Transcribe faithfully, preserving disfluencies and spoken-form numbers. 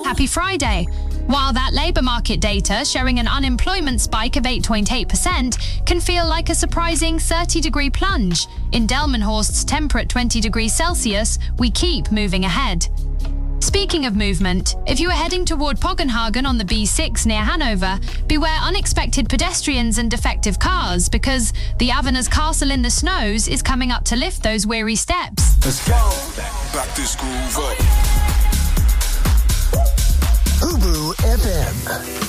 Happy Friday. While that labour market data showing an unemployment spike of eight point eight percent can feel like a surprising thirty-degree plunge, in Delmenhorst's temperate twenty degrees Celsius, we keep moving ahead. Speaking of movement, if you are heading toward Poggenhagen on the B six near Hanover, beware unexpected pedestrians and defective cars because the Avener's Castle in the Snows is coming up to lift those weary steps. Let's go. Back this groove up. Ubu F M.